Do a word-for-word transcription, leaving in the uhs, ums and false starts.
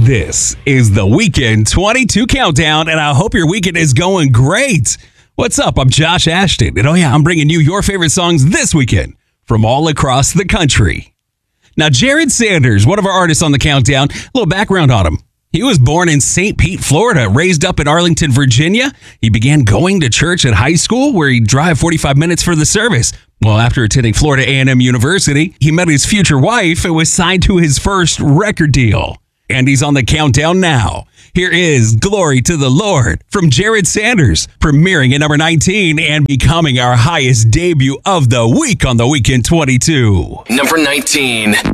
This is the Weekend twenty-two Countdown, and I hope your weekend is going great. What's up? I'm Josh Ashton, and oh yeah, I'm bringing you your favorite songs this weekend from all across the country. Now, Jared Sanders, one of our artists on the Countdown, a little background on him. He was born in Saint Pete, Florida, raised up in Arlington, Virginia. He began going to church at high school, where he'd drive forty-five minutes for the service. Well, after attending Florida A and M University, he met his future wife and was signed to his first record deal. And he's on the Countdown now. Here is Glory to the Lord from Jared Sanders, premiering at number nineteen and becoming our highest debut of the week on the Weekend twenty-two. Number nineteen.